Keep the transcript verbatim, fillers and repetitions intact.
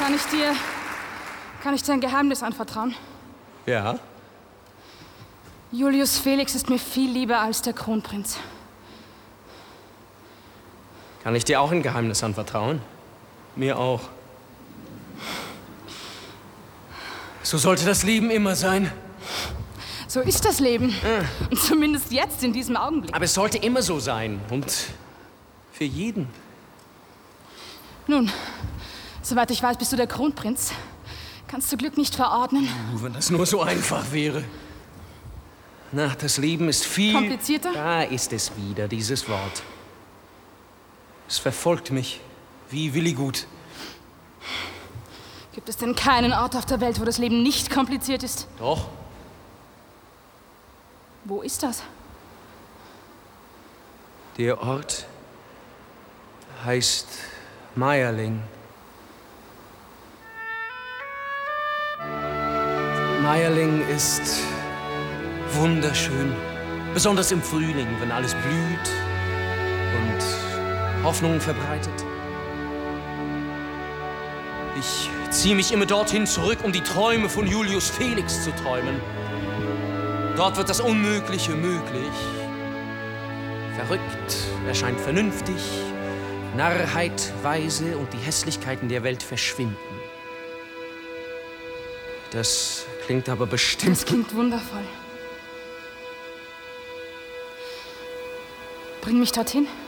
Kann ich dir... Kann ich dir ein Geheimnis anvertrauen? Ja? Julius Felix ist mir viel lieber als der Kronprinz. Kann ich dir auch ein Geheimnis anvertrauen? Mir auch. So sollte das Leben immer sein. So ist das Leben. Äh. Und zumindest jetzt, in diesem Augenblick. Aber es sollte immer so sein. Und für jeden. Nun, soweit ich weiß, bist du der Kronprinz. Kannst du Glück nicht verordnen? Uh, wenn das nur so einfach wäre. Na, das Leben ist viel... Komplizierter? Da ist es wieder, dieses Wort. Es verfolgt mich, wie Willigut. Gibt es denn keinen Ort auf der Welt, wo das Leben nicht kompliziert ist? Doch. Wo ist das? Der Ort heißt Meierling. Meierling ist wunderschön. Besonders im Frühling, wenn alles blüht und Hoffnungen verbreitet. Ich ziehe mich immer dorthin zurück, um die Träume von Julius Felix zu träumen. Dort wird das Unmögliche möglich. Verrückt erscheint vernünftig, Narrheit weise und die Hässlichkeiten der Welt verschwinden. Das klingt aber bestimmt... Das klingt wundervoll. Bring mich dorthin.